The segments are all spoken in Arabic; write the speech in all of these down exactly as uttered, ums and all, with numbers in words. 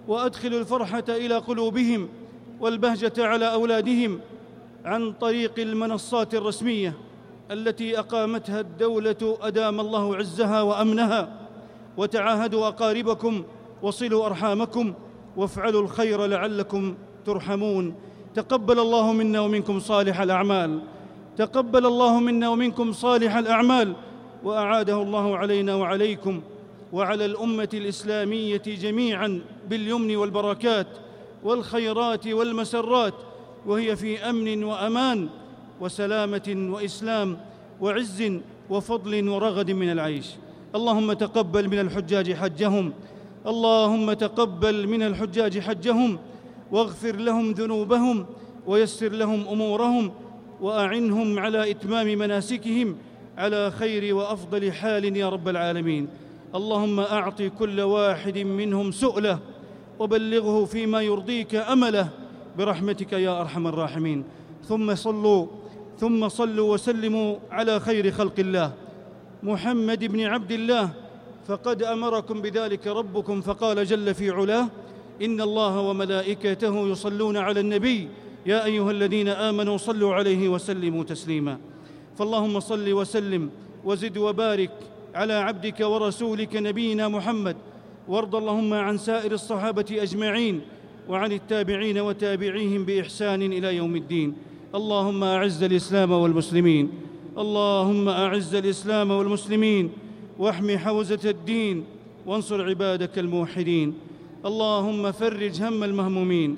وأدخل الفرحة إلى قلوبهم والبهجة على أولادهم عن طريق المنصات الرسمية التي أقامتها الدولة أدام الله عزها وأمنها. وتعاهدوا أقاربكم وصلوا أرحامكم وافعلوا الخير لعلكم ترحمون. تقبل الله منا ومنكم صالح الأعمال، تقبل الله منا ومنكم صالح الأعمال، وأعاده الله علينا وعليكم وعلى الأمة الإسلامية جميعاً باليمن والبركات والخيرات والمسرات، وهي في أمن وأمان وسلامة وإسلام وعز وفضل ورغد من العيش. اللهم تقبل من الحجاج حجهم، اللهم تقبل من الحجاج حجهم، واغفر لهم ذنوبهم ويسر لهم أمورهم، وأعنهم على إتمام مناسكهم على خير وأفضل حال يا رب العالمين. اللهم أعط كل واحد منهم سؤله وبلغه فيما يرضيك أمله برحمتك يا أرحم الراحمين. ثم صلوا ثم صلوا وسلموا على خير خلق الله محمد بن عبد الله، فقد أمركم بذلك ربكم فقال جل في علاه: إن الله وملائكته يصلون على النبي يا أيها الذين آمنوا صلوا عليه وسلموا تسليما. فاللهم صل وسلم وزد وبارك على عبدك ورسولك نبينا محمد، وارض اللهم عن سائر الصحابة أجمعين وعن التابعين وتابعيهم بإحسان إلى يوم الدين. اللهم أعز الإسلام والمسلمين، اللهم أعز الإسلام والمسلمين، واحم حوزة الدين، وانصر عبادك الموحدين. اللهم فرج هم المهمومين،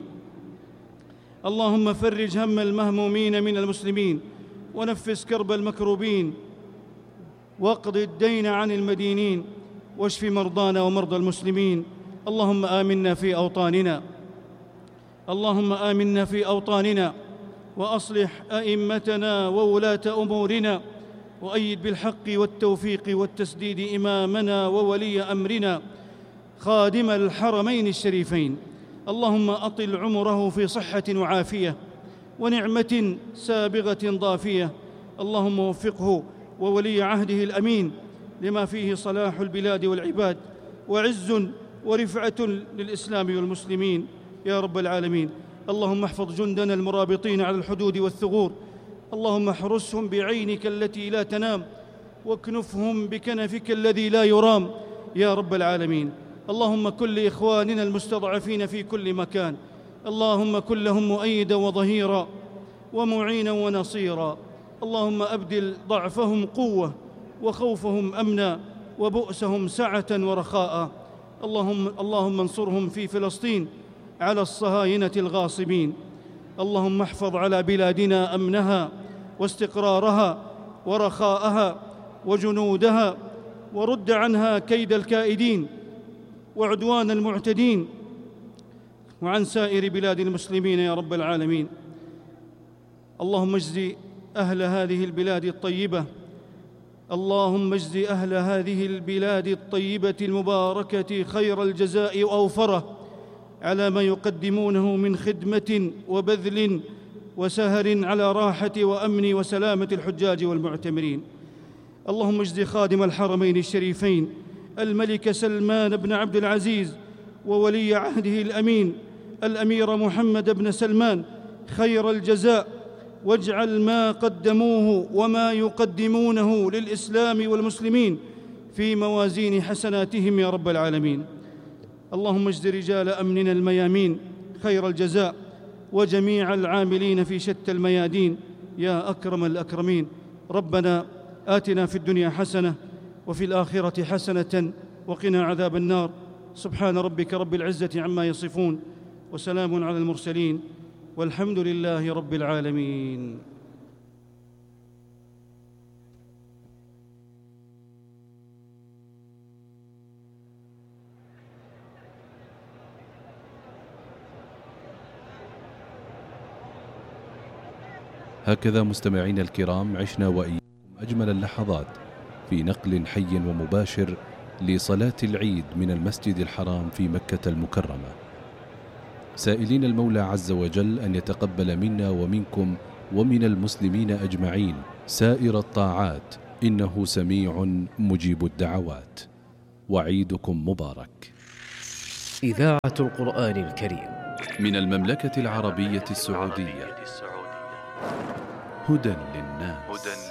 اللهم فرج هم المهمومين من المسلمين، ونفس كرب المكروبين، واقض الدين عن المدينين، واشف مرضانا ومرضى المسلمين. اللهم آمنا في أوطاننا، اللهم آمنا في أوطاننا، وأصلح أئمتنا وولاة أمورنا، وأيد بالحق والتوفيق والتسديد إمامنا وولي أمرنا خادم الحرمين الشريفين. اللهم أطل عمره في صحة وعافية ونعمة سابغة ضافية. اللهم وفقه وولي عهده الأمين لما فيه صلاح البلاد والعباد وعز ورفعة للإسلام والمسلمين يا رب العالمين. اللهم احفظ جندنا المرابطين على الحدود والثغور، اللهم احرسهم بعينك التي لا تنام، واكنفهم بكنفك الذي لا يرام يا رب العالمين. اللهم كن لإخواننا المستضعفين في كل مكان، اللهم كن لهم مؤيدا وظهيرا ومعينا ونصيرا. اللهم أبدل ضعفهم قوة وخوفهم أمنا وبؤسهم سعة ورخاء. اللهم, اللهم انصرهم في فلسطين على الصهاينة الغاصبين. اللهم احفظ على بلادنا أمنها واستقرارها ورخاءها وجنودها، ورد عنها كيد الكائدين وعدوان المعتدين، وعن سائر بلاد المسلمين يا رب العالمين. اللهم اجزي أهل هذه البلاد الطيبة اللهم اجزي أهل هذه البلاد الطيبة المباركة خير الجزاء وأوفره على ما يقدمونه من خدمة وبذل وسهر على راحة وأمن وسلامة الحجاج والمعتمرين. اللهم اجزي خادم الحرمين الشريفين الملك سلمان بن عبد العزيز وولي عهده الأمين الأمير محمد بن سلمان خير الجزاء، واجعل ما قدموه وما يقدمونه للإسلام والمسلمين في موازين حسناتهم يا رب العالمين. اللهم اجز رجال أمننا الميامين خير الجزاء، وجميع العاملين في شتى الميادين يا أكرم الأكرمين. ربنا آتنا في الدنيا حسنة وفي الآخرة حسنة وقنا عذاب النار. سبحان ربك رب العزة عما يصفون، وسلام على المرسلين، والحمد لله رب العالمين. هكذا مستمعينا الكرام عشنا وإياكم أجمل اللحظات في نقل حي ومباشر لصلاة العيد من المسجد الحرام في مكة المكرمة، سائلين المولى عز وجل أن يتقبل منا ومنكم ومن المسلمين أجمعين سائر الطاعات، إنه سميع مجيب الدعوات. وعيدكم مبارك. إذاعة القرآن الكريم من المملكة العربية السعودية. هدى للناس.